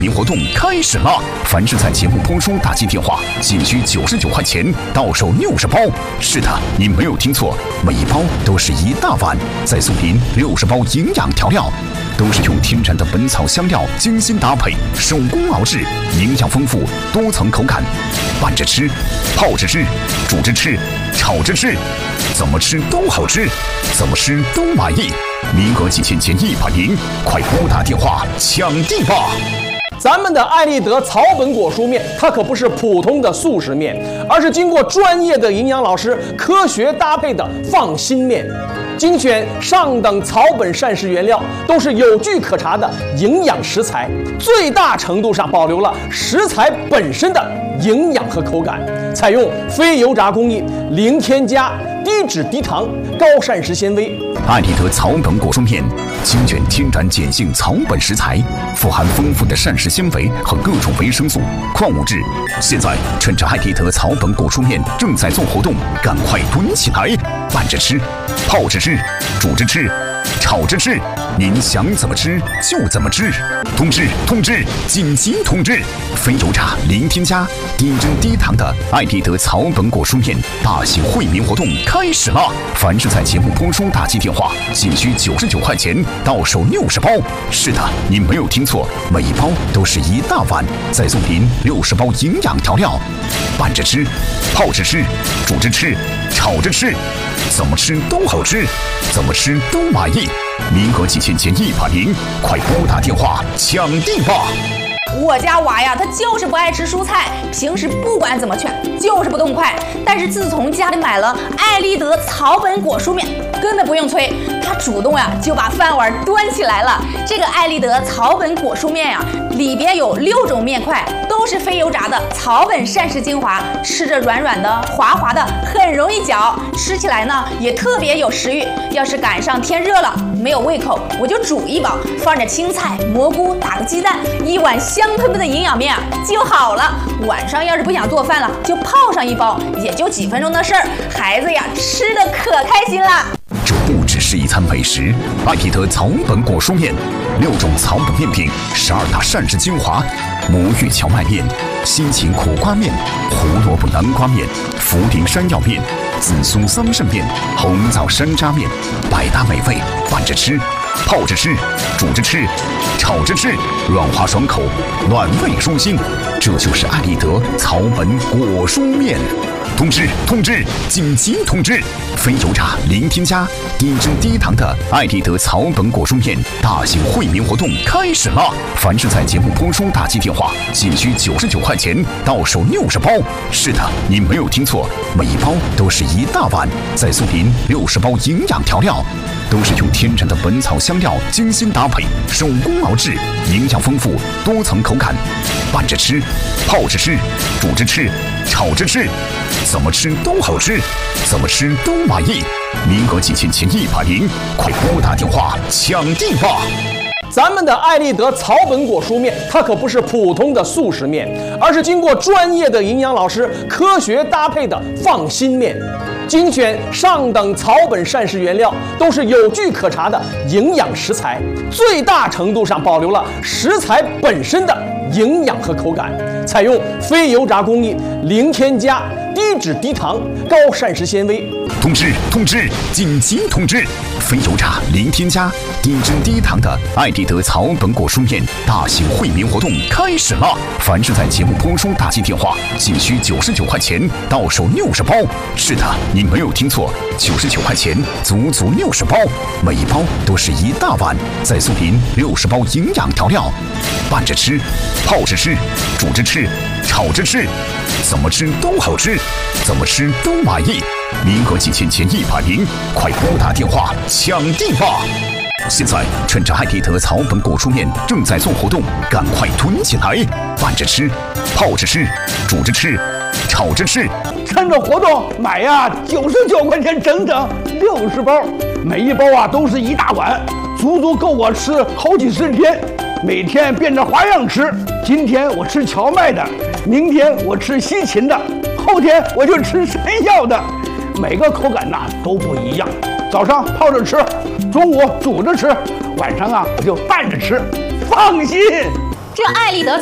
活动开始了！凡是在节目播出打进电话，仅需99块钱，到手60包。是的，您没有听错，每一包都是一大碗，再送您60包营养调料，都是用天然的本草香料精心搭配，手工熬制，营养丰富，多层口感，拌着吃，泡着吃，煮着吃，炒着吃，怎么吃都好吃，怎么吃都满意。名额仅限前100名，快拨打电话抢地吧！ 咱们的艾丽德草本果蔬面，它可不是普通的速食面，而是经过专业的营养老师科学搭配的放心面，精选上等草本膳食原料，都是有据可查的营养食材，最大程度上保留了食材本身的营养和口感，采用非油炸工艺，零添加，低脂低糖，高膳食纤维。 艾丽德草本果蔬面精选天然碱性草本食材，富含丰富的膳食纤维和各种维生素、矿物质。现在趁着艾丽德草本果蔬面正在做活动，赶快囤起来，拌着吃，泡着吃，煮着吃，炒着吃，您想怎么吃就怎么吃。通知通知，紧急通知！非油炸、零添加、低脂低糖的艾丽德草本果蔬面大型惠民活动开始了！凡是在节目播出打进电话，仅需99块钱，到手60包。是的，您没有听错，每一包都是一大碗，再送您60包营养调料，拌着吃，泡着吃，煮着吃，炒着吃，怎么吃都好吃，怎么吃都满意。名额仅限前100名，快拨打电话抢地吧！ 我家娃呀，他就是不爱吃蔬菜，平时不管怎么劝，就是不动筷。但是自从家里买了艾丽德草本果蔬面，根本不用催，他主动呀就把饭碗端起来了。这个艾丽德草本果蔬面呀，里边有6种面块，都是非油炸的草本膳食精华，吃着软软的、滑滑的，很容易嚼，吃起来呢也特别有食欲。要是赶上天热了，没有胃口，我就煮一包，放点青菜、蘑菇，打个鸡蛋，一碗香喷喷的营养面就好了。晚上要是不想做饭了，就泡上一包，也就几分钟的事儿，孩子呀吃的可开心了。 这不只是一餐美食，艾丽德草本果蔬面，6种草本面品，12大膳食精华，魔芋荞麦面、西芹苦瓜面、胡萝卜南瓜面、茯苓山药面、紫苏桑葚面、红枣山楂面，百搭美味，拌着吃，泡着吃，煮着吃，炒着吃，软滑爽口，暖胃舒心。这就是艾丽德草本果蔬面。通知通知，紧急通知！非油炸、零添加、低脂低糖的艾丽德草本果蔬面大型惠民活动开始了！凡是在节目播出打进电话，仅需99块钱，到手60包。是的，您没有听错，每一包都是一大碗，再送您60包营养调料，都是用天然的本草香料精心搭配，手工熬制，营养丰富，多层口感，拌着吃，泡着吃，煮着吃，炒着吃，怎么吃都好吃，怎么吃都满意。名额仅限前100名，快拨打电话抢地吧！ 咱们的艾丽德草本果蔬面，它可不是普通的速食面，而是经过专业的营养老师科学搭配的放心面，精选上等草本膳食原料，都是有据可查的营养食材，最大程度上保留了食材本身的营养和口感，采用非油炸工艺，零添加，低脂低糖，高膳食纤维。 通知通知，紧急通知！非油炸、零添加、低脂低糖的艾丽德草本果蔬面大型惠民活动开始了！凡是在节目播出打进电话，仅需99块钱，到手60包。是的，您没有听错，99块钱，足足60包，每一包都是一大碗，再送您60包营养调料，拌着吃，泡着吃，煮着吃，炒着吃，怎么吃都好吃，怎么吃都满意。名额仅限前100名，快拨打电话抢地吧！现在趁着艾丽德草本果蔬面正在做活动，赶快囤起来，拌着吃，泡着吃，煮着吃，炒着吃。 趁着活动买呀，99块钱整整60包，每一包啊都是一大碗，足足够我吃好几十天，每天变着花样吃。今天我吃荞麦的，明天我吃西芹的，后天我就吃山药的。每个口感呐都不一样，早上泡着吃，中午煮着吃，晚上啊我就拌着吃，放心。 这艾立德